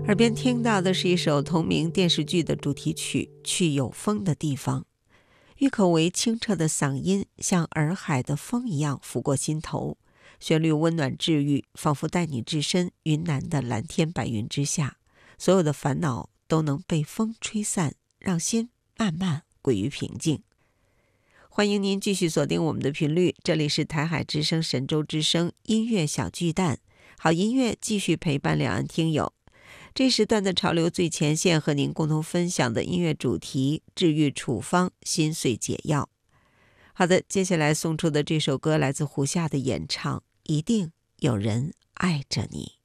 耳边听到的是一首同名电视剧的主题曲《去有风的地方》，郁可唯清澈的嗓音像洱海的风一样拂过心头，旋律温暖治愈，仿佛带你置身云南的蓝天白云之下，所有的烦恼都能被风吹散，让心慢慢归于平静。欢迎您继续锁定我们的频率，这里是台海之声神州之声音乐小巨蛋，好音乐继续陪伴两岸听友。这时段的潮流最前线和您共同分享的音乐主题，治愈处方，心碎解药。好的，接下来送出的这首歌来自胡夏的演唱，一定有人爱着你。